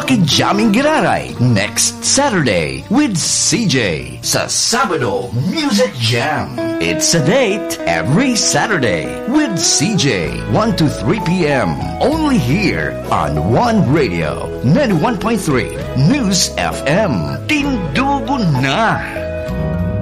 makijaming giraray next Saturday with CJ sa Sabado Music Jam. It's a date every Saturday with CJ, 1 to 3 p.m. Only here on One Radio, 91.3 News FM. Tindugo na!